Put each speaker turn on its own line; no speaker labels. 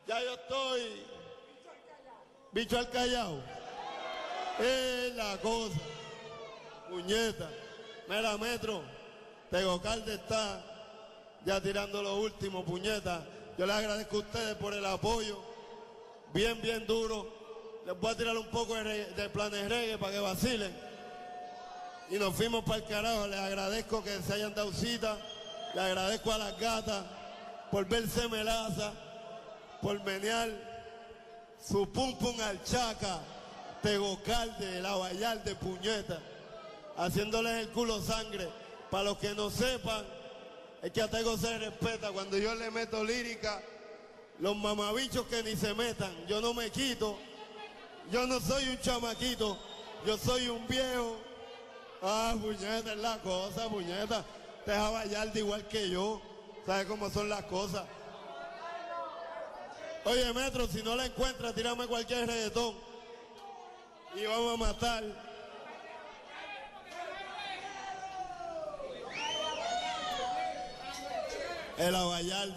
Ya yo estoy. Bicho al callao. Es la cosa. Puñeta. Mira, Metro. Tegocalde está ya tirando lo último, puñeta. Yo les agradezco a ustedes por el apoyo. Bien duro. Les voy a tirar un poco de Planes Reggae para que vacilen. Y nos fuimos para el carajo. Les agradezco que se hayan dado cita. Les agradezco a las gatas por verse melaza, por menear su pum pum al chaca, Tegocalde, la Vallar de puñeta, haciéndoles el culo sangre. Para los que no sepan, es que a Tego se respeta. Cuando yo le meto lírica, los mamabichos que ni se metan, yo no me quito. Yo no soy un chamaquito, yo soy un viejo. Ah, puñeta, es la cosa, puñeta. Te deja Vallarde igual que yo. ¿Sabes cómo son las cosas? Oye, Metro, si no la encuentras, tírame cualquier reggaetón y vamos a matar. El Vallarde.